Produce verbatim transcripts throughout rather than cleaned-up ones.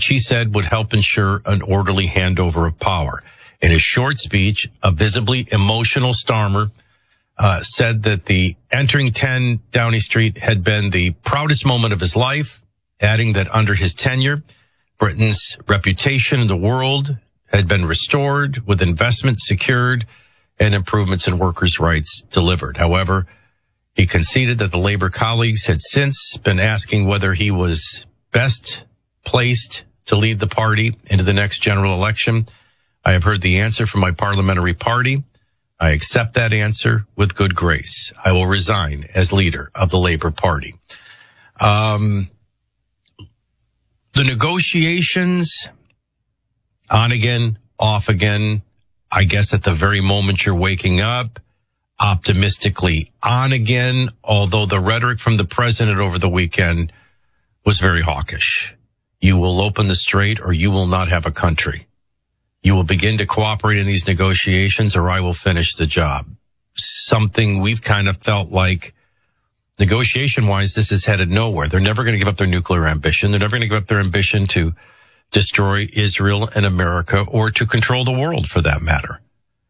he said would help ensure an orderly handover of power. In his short speech, a visibly emotional Starmer uh, said that the entering ten Downing Street had been the proudest moment of his life, adding that under his tenure, Britain's reputation in the world had been restored with investment secured and improvements in workers' rights delivered. However, he conceded that the Labour colleagues had since been asking whether he was best placed to lead the party into the next general election. I have heard the answer from my parliamentary party. I accept that answer with good grace. I will resign as leader of the Labour Party. Um, the negotiations, on again, off again, I guess at the very moment you're waking up, optimistically on again, although the rhetoric from the president over the weekend was very hawkish. You will open the strait or you will not have a country. You will begin to cooperate in these negotiations or I will finish the job. Something we've kind of felt like negotiation-wise, this is headed nowhere. They're never going to give up their nuclear ambition. They're never going to give up their ambition to destroy Israel and America or to control the world for that matter.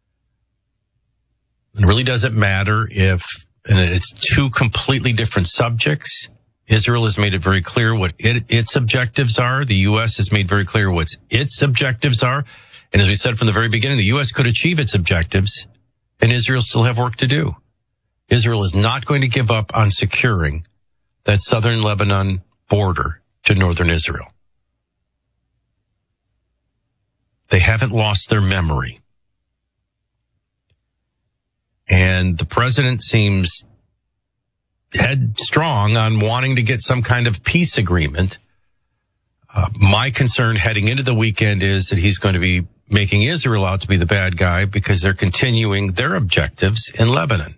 It really doesn't matter if, and it's two completely different subjects. Israel has made it very clear what it, its objectives are. The U S has made very clear what its objectives are. And as we said from the very beginning, the U S could achieve its objectives and Israel still have work to do. Israel is not going to give up on securing that southern Lebanon border to northern Israel. They haven't lost their memory. And the president seems headstrong on wanting to get some kind of peace agreement. Uh, my concern heading into the weekend is that he's going to be making Israel out to be the bad guy because they're continuing their objectives in Lebanon.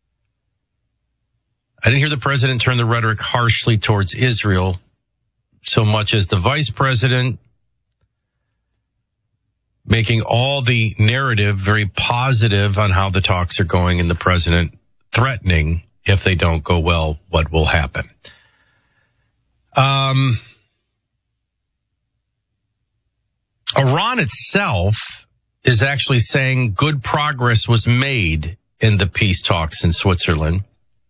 I didn't hear the president turn the rhetoric harshly towards Israel so much as the vice president making all the narrative very positive on how the talks are going and the president threatening if they don't go well, what will happen. Um, Iran itself is actually saying good progress was made in the peace talks in Switzerland.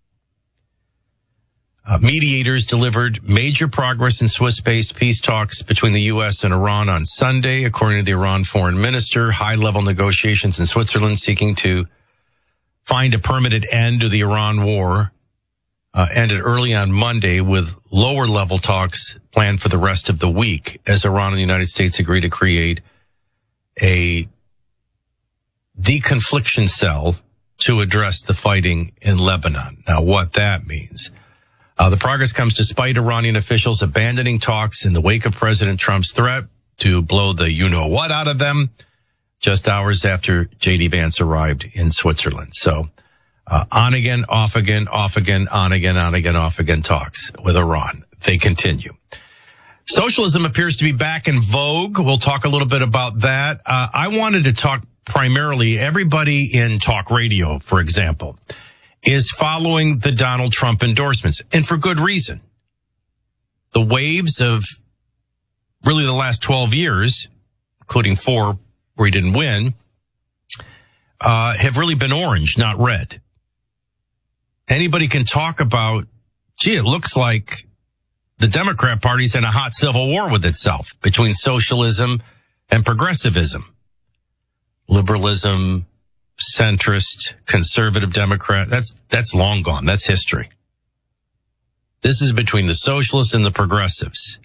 Uh, mediators delivered major progress in Swiss-based peace talks between the U S and Iran on Sunday, according to the Iran foreign minister. High-level negotiations in Switzerland seeking to find a permanent end to the Iran war uh, ended early on Monday with lower-level talks planned for the rest of the week as Iran and the United States agree to create a deconfliction cell to address the fighting in Lebanon. Now, what that means... Uh, the progress comes despite Iranian officials abandoning talks in the wake of President Trump's threat to blow the you-know-what out of them just hours after J D Vance arrived in Switzerland. So uh, on again, off again, off again, on again, on again, off again talks with Iran. They continue. Socialism appears to be back in vogue. We'll talk a little bit about that. Uh, I wanted to talk primarily everybody in talk radio, for example, is following the Donald Trump endorsements, and for good reason. The waves of really the last twelve years, including four where he didn't win, uh, have really been orange, not red. Anybody can talk about, gee, it looks like the Democrat Party's in a hot civil war with itself between socialism and progressivism. Liberalism, centrist, conservative Democrat, that's that's long gone. That's history. This is between the socialists and the progressives.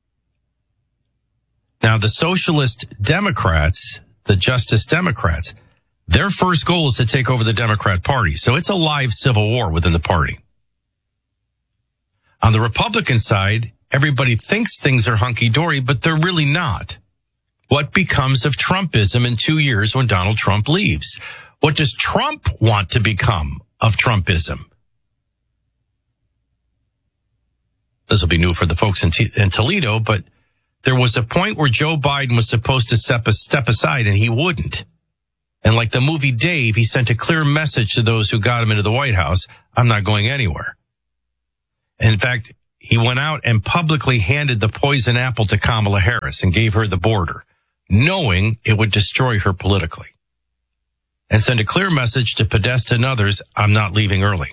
Now, the socialist Democrats, the Justice Democrats, their first goal is to take over the Democrat Party. So it's a live civil war within the party. On the Republican side, everybody thinks things are hunky-dory, but they're really not. What becomes of Trumpism in two years when Donald Trump leaves? What does Trump want to become of Trumpism? This will be new for the folks in, T- in Toledo, but there was a point where Joe Biden was supposed to step, a step aside, and he wouldn't. And like the movie Dave, he sent a clear message to those who got him into the White House, I'm not going anywhere. And in fact, he went out and publicly handed the poison apple to Kamala Harris and gave her the border, knowing it would destroy her politically, and send a clear message to Podesta and others, I'm not leaving early.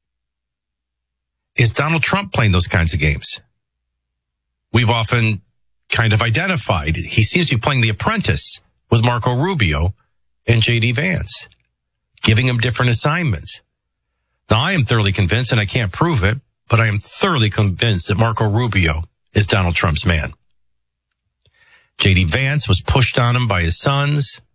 Is Donald Trump playing those kinds of games? We've often kind of identified he seems to be playing The Apprentice with Marco Rubio and J D Vance, giving him different assignments. Now, I am thoroughly convinced, and I can't prove it, but I am thoroughly convinced that Marco Rubio is Donald Trump's man. J D Vance was pushed on him by his sons.